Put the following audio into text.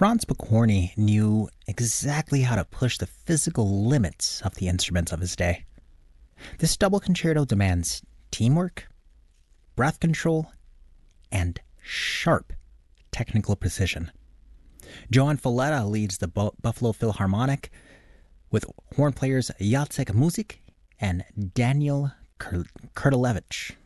Franz Pokorny knew exactly how to push the physical limits of the instruments of his day. This double concerto demands teamwork, breath control, and sharp technical precision. Johan Falletta leads the Buffalo Philharmonic with horn players Jacek Muzik and Daniel Kurtilevich.